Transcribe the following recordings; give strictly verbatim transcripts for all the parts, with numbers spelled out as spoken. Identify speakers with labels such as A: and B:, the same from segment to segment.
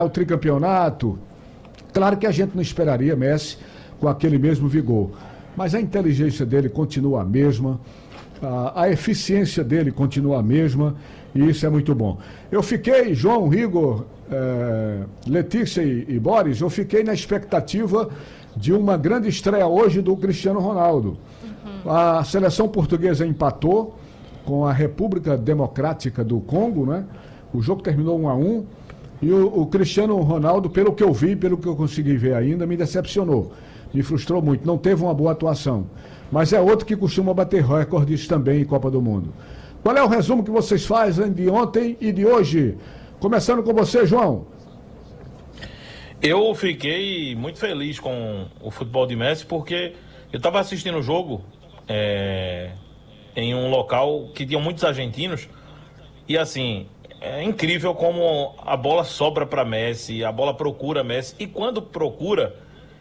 A: o tricampeonato. Claro que a gente não esperaria Messi com aquele mesmo vigor, mas a inteligência dele continua a mesma, a, a eficiência dele continua a mesma, e isso é muito bom. Eu fiquei, João, Igor, é, Letícia e, e Boris, eu fiquei na expectativa de uma grande estreia hoje do Cristiano Ronaldo. Uhum. A seleção portuguesa empatou com a República Democrática do Congo, né? O jogo terminou um a um, e o, o Cristiano Ronaldo, pelo que eu vi, pelo que eu consegui ver ainda, me decepcionou. Me frustrou muito, não teve uma boa atuação. Mas é outro que costuma bater recordes também em Copa do Mundo. Qual é o resumo que vocês fazem de ontem e de hoje? Começando com você, João.
B: Eu fiquei muito feliz com o futebol de Messi, porque eu estava assistindo o jogo é, em um local que tinha muitos argentinos, e assim, é incrível como a bola sobra para Messi, a bola procura Messi, e quando procura,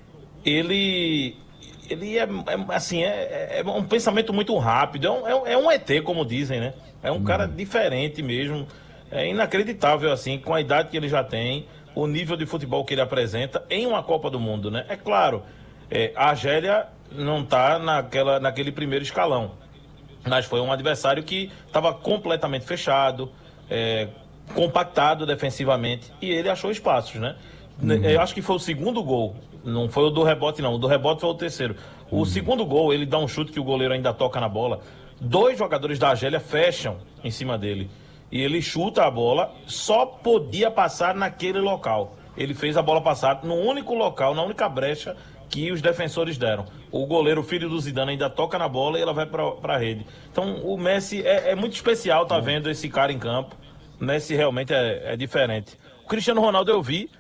B: ele, ele é, é assim, é, é um pensamento muito rápido, é um, é um E T, como dizem, né? É um uhum. cara diferente mesmo, é inacreditável, assim, com a idade que ele já tem, o nível de futebol que ele apresenta em uma Copa do Mundo, né? É claro, é, a Argélia não está naquela, naquele primeiro escalão, mas foi um adversário que estava completamente fechado, é, compactado defensivamente, e ele achou espaços, né? Uhum. Eu acho que foi o segundo gol, não foi o do rebote não, o do rebote foi o terceiro. O uhum. segundo gol, ele dá um chute que o goleiro ainda toca na bola, dois jogadores da Argélia fecham em cima dele, e ele chuta a bola, só podia passar naquele local. Ele fez a bola passar no único local, na única brecha que os defensores deram. O goleiro, filho do Zidane, ainda toca na bola e ela vai para a rede. Então o Messi é, é muito especial, tá vendo esse cara em campo. O Messi realmente é, é diferente. O Cristiano Ronaldo eu vi,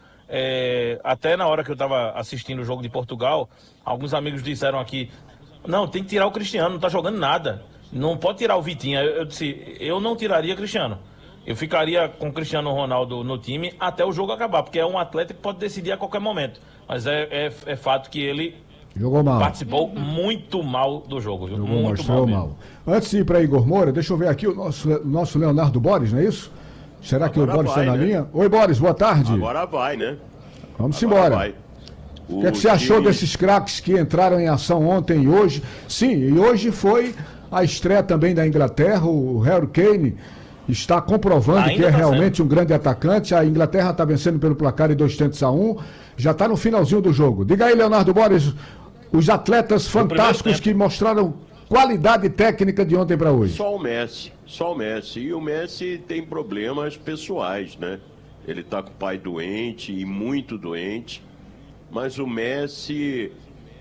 B: é, até na hora que eu estava assistindo o jogo de Portugal, alguns amigos disseram aqui, não, tem que tirar o Cristiano, não tá jogando nada. Não pode tirar o Vitinha. Eu, eu disse, eu não tiraria Cristiano. Eu ficaria com o Cristiano Ronaldo no time até o jogo acabar, porque é um atleta que pode decidir a qualquer momento. Mas é, é, é fato que ele
A: jogou mal.
B: Participou muito mal do jogo.
A: Jogou
B: muito
A: mal,
B: mal,
A: mal. Antes de ir para Igor Moura, deixa eu ver aqui o nosso, nosso Leonardo Boris, não é isso? Será que Agora o Boris está na né? linha? Oi, Boris, boa tarde.
C: Agora vai, né?
A: Vamos
C: Agora
A: embora.
C: Vai.
A: O, o que, é que você time... achou desses craques que entraram em ação ontem e hoje? Sim, e hoje foi a estreia também da Inglaterra, o Harry Kane está comprovando Ainda que é tá realmente sendo. um grande atacante. A Inglaterra está vencendo pelo placar de dois tentos a um, já está no finalzinho do jogo. Diga aí, Leonardo Boris, os atletas fantásticos que mostraram qualidade técnica de ontem para hoje.
C: Só o Messi, só o Messi. E o Messi tem problemas pessoais, né? Ele está com o pai doente e muito doente, mas o Messi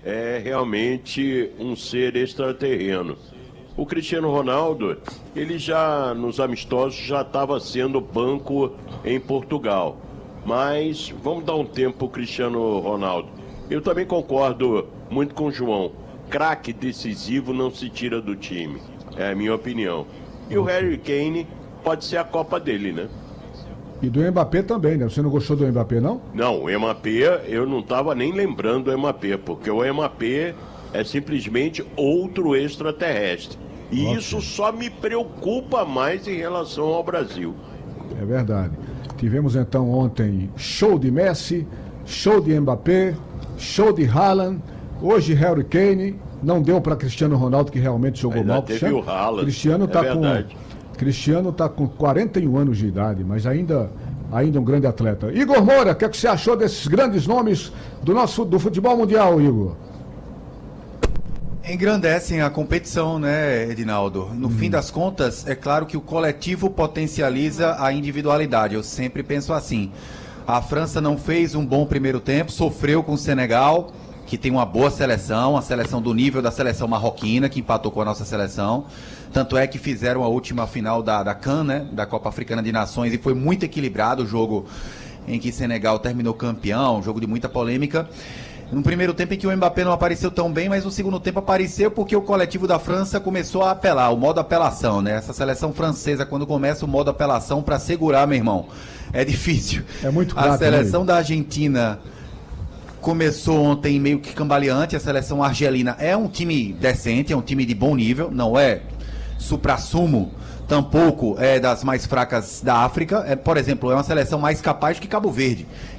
C: é realmente um ser extraterreno. O Cristiano Ronaldo, ele já, nos amistosos, já estava sendo banco em Portugal. Mas vamos dar um tempo para o Cristiano Ronaldo. Eu também concordo muito com o João. Craque decisivo não se tira do time. É a minha opinião. E o Harry Kane pode ser a Copa dele, né?
A: E do Mbappé também, né? Você não gostou do Mbappé, não?
C: Não, o Mbappé, eu não estava nem lembrando do Mbappé, porque o Mbappé é simplesmente outro extraterrestre. E Nossa. isso só me preocupa mais em relação ao Brasil.
A: É verdade. Tivemos então ontem show de Messi, show de Mbappé, show de Haaland, hoje Harry Kane, não deu para Cristiano Ronaldo, que realmente jogou
C: ainda
A: mal.
C: Teve
A: Cristiano,
C: o Haaland,
A: Cristiano tá
C: é
A: com Cristiano está com quarenta e um anos de idade, mas ainda ainda um grande atleta. Igor Moura, o que, é que você achou desses grandes nomes do nosso do futebol mundial, Igor?
D: Engrandecem a competição, né, Edinaldo? No hum. fim das contas, é claro que o coletivo potencializa a individualidade. Eu sempre penso assim. A França não fez um bom primeiro tempo, sofreu com o Senegal, que tem uma boa seleção, a seleção do nível da seleção marroquina, que empatou com a nossa seleção. Tanto é que fizeram a última final da, da C A N, né, da Copa Africana de Nações, e foi muito equilibrado o jogo em que Senegal terminou campeão, um jogo de muita polêmica. No primeiro tempo em que o Mbappé não apareceu tão bem, mas no segundo tempo apareceu porque o coletivo da França começou a apelar, o modo apelação, né? Essa seleção francesa, quando começa o modo apelação para segurar, meu irmão, é difícil.
A: É muito
D: A
A: claro,
D: seleção
A: né?
D: da Argentina começou ontem meio que cambaleante. A seleção argelina é um time decente, é um time de bom nível, não é suprassumo tampouco é das mais fracas da África. É, por exemplo, é uma seleção mais capaz que Cabo Verde,